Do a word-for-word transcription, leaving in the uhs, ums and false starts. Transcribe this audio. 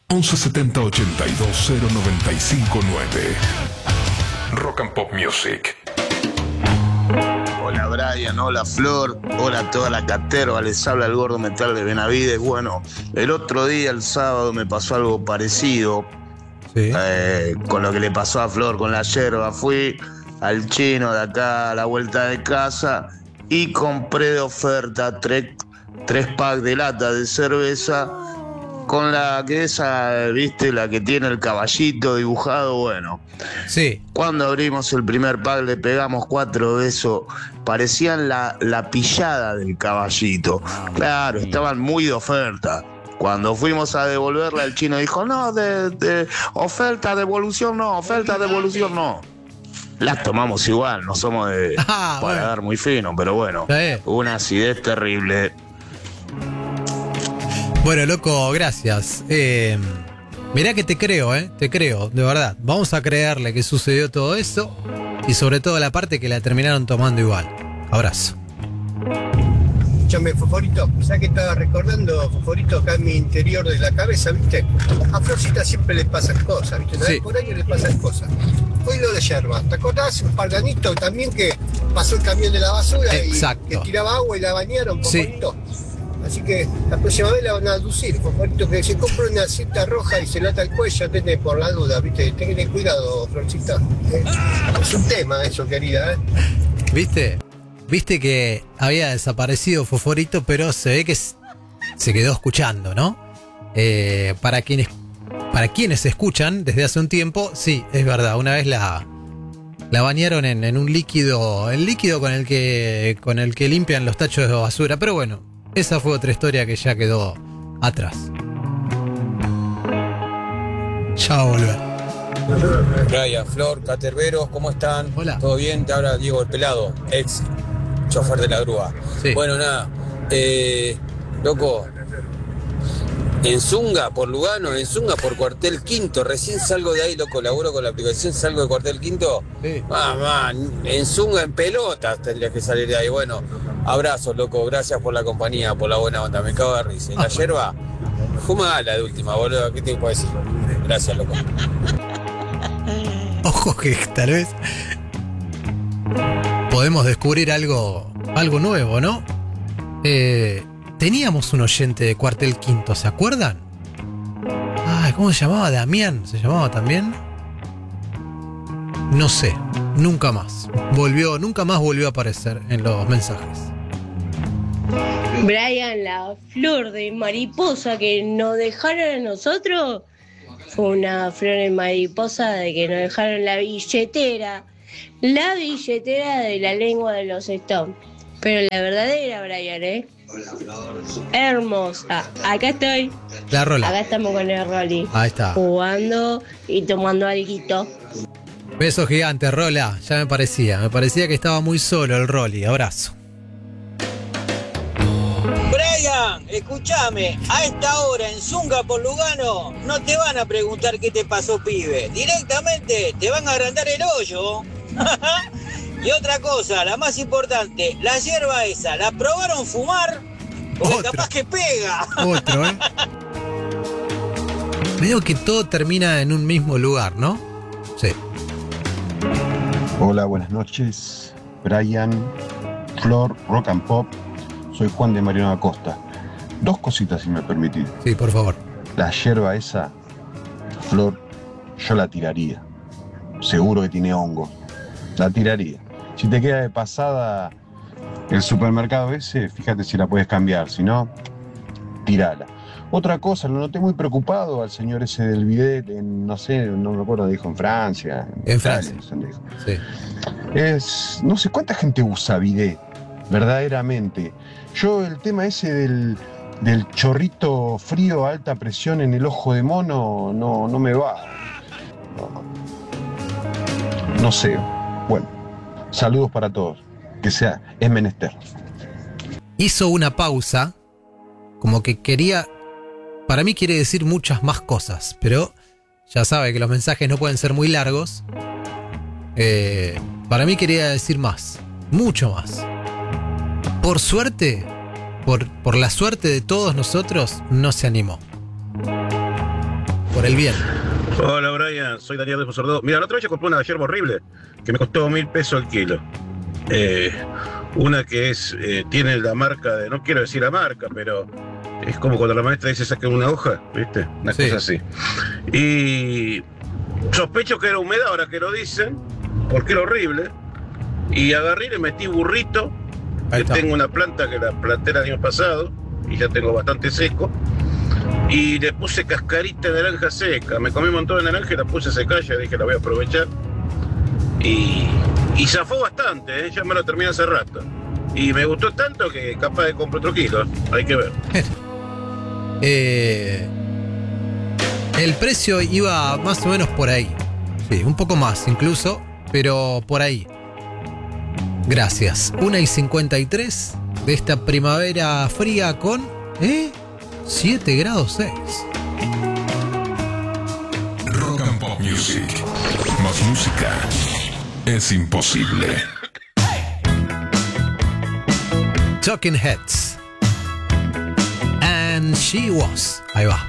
once setenta ochenta y dos cero noventa y cinco nueve. Rock and Pop Music. Hola Brian, hola Flor, hola a toda la caterva, les habla el Gordo Metal de Benavides. Bueno, el otro día, el sábado, me pasó algo parecido, sí. eh, con lo que le pasó a Flor con la yerba. Fui al chino de acá a la vuelta de casa y compré de oferta tres, tres packs de lata de cerveza con la que esa, viste, la que tiene el caballito dibujado. Bueno, sí. Cuando abrimos el primer pack le pegamos cuatro besos, parecían la, la pillada del caballito. Claro, estaban muy de oferta. Cuando fuimos a devolverla, el chino dijo, no, de, de oferta, devolución no, oferta, devolución no. Las tomamos igual, no somos de ah, para bueno. dar muy fino, pero bueno, sí. Una acidez terrible. Bueno, loco, gracias. Eh, mirá que te creo, ¿eh? Te creo, de verdad. Vamos a creerle que sucedió todo eso y sobre todo la parte que la terminaron tomando igual. Abrazo. Escúchame, Foforito, ¿sabes que estaba recordando, Foforito, acá en mi interior de la cabeza, viste? A Florcita siempre le pasan cosas, viste, una sí. vez por año le pasan cosas. Hoy lo de yerba, ¿te acordás? Un par de añitos también que pasó el camión de la basura Exacto. y que tiraba agua y la bañaron, Foforito. Sí. Así que la próxima vez la van a aducir, Foforito, que se compra una cinta roja y se lata el cuello, tenés por la duda, viste, tenés cuidado, Florcita. ¿eh? Es un tema eso, querida, ¿eh? ¿Viste? Viste que había desaparecido Foforito, pero se ve que se quedó escuchando, ¿no? Eh, para quienes para quienes escuchan desde hace un tiempo, sí, es verdad. Una vez la, la bañaron en, en un líquido, el líquido con el que con el que limpian los tachos de basura. Pero bueno, esa fue otra historia que ya quedó atrás. Ya volver. Brian, Flor, Caterveros, ¿cómo están? Hola. ¿Todo bien? Te habla Diego el Pelado, ex chofer de la grúa. Sí. Bueno, nada, eh, loco, en Zunga, por Lugano, en Zunga, por Cuartel Quinto, recién salgo de ahí, loco, laburo con la aplicación, salgo de Cuartel Quinto, sí. Mamá, en Zunga, en pelotas tendrías que salir de ahí. Bueno, abrazos, loco, gracias por la compañía, por la buena onda, me cago de risa. La yerba, fuma la de última, boludo, ¿qué te puedo decir? Gracias, loco. Ojo que tal vez podemos descubrir algo, algo nuevo, ¿no? Eh, teníamos un oyente de Cuartel Quinto, ¿se acuerdan? Ay, ¿cómo se llamaba? ¿Damián? ¿Se llamaba también? No sé, nunca más. Volvió, nunca más volvió a aparecer en los mensajes. Brian, la flor de mariposa que nos dejaron a nosotros fue una flor en mariposa de que nos dejaron la billetera. La billetera de la lengua de los Stones. Pero la verdadera, Brian, ¿eh? Hermosa. Acá estoy. La Rola. Acá estamos con el Rolly. Ahí está. Jugando y tomando alguito. Beso gigante, Rola. Ya me parecía. Me parecía que estaba muy solo el Rolly. Abrazo. Brian, escúchame. A esta hora en Zunga por Lugano no te van a preguntar qué te pasó, pibe. Directamente te van a agrandar el hoyo. Y otra cosa, la más importante, la hierba esa, ¿la probaron fumar? Porque Otro. capaz que pega. Otro, ¿eh? Veo que todo termina en un mismo lugar, ¿no? Sí. Hola, buenas noches. Brian, Flor, Rock and Pop. Soy Juan de Mariano Acosta. Dos cositas, si me permitís. Sí, por favor. La hierba esa, Flor, yo la tiraría. Seguro que tiene hongo. La tiraría. Si te queda de pasada el supermercado ese, fíjate si la puedes cambiar. Si no, tirala. Otra cosa, lo noté muy preocupado al señor ese del bidet, en, no sé, no me acuerdo, dijo en Francia. En, en Francia. Italia, dijo. Sí. Es, no sé cuánta gente usa bidet, verdaderamente. Yo el tema ese del, del chorrito frío a alta presión en el ojo de mono, no, no me va. No, no sé. Bueno, saludos para todos. Que sea, es menester. Hizo una pausa, como que quería, para mí quiere decir muchas más cosas, pero ya sabe que los mensajes no pueden ser muy largos. Eh, para mí quería decir más, mucho más. Por suerte, por, por la suerte de todos nosotros, no se animó. por el bien. Hola Brian, soy Daniel de Josordó. Mira, la otra vez yo compré una yerba horrible que me costó mil pesos el kilo. Eh, una que es eh, tiene la marca de, no quiero decir la marca, pero es como cuando la maestra dice saquen una hoja, ¿viste? Una sí. cosa así. Y sospecho que era humedad ahora que lo dicen, porque era horrible. Y agarré y le metí burrito. Que tengo una planta que la planté el año pasado y ya tengo bastante seco. Y le puse cascarita de naranja seca. Me comí un montón de naranja y la puse a secar. Ya dije, la voy a aprovechar. Y, y zafó bastante, ¿eh? Ya me lo terminé hace rato. Y me gustó tanto que capaz de comprar otro kilo. Hay que ver. eh, el precio iba más o menos por ahí. Sí, un poco más incluso, pero por ahí. Gracias. una y cincuenta y tres de esta primavera fría con... ¿Eh? siete grados seis. Rock and Pop Music. Más música es imposible. Talking Heads. And She Was. Ahí va.